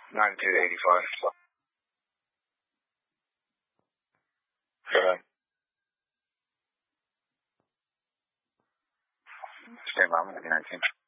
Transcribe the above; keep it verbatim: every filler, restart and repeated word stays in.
ninety-two eighty-five. Go ahead. Stand by, I'm going to be nineteen.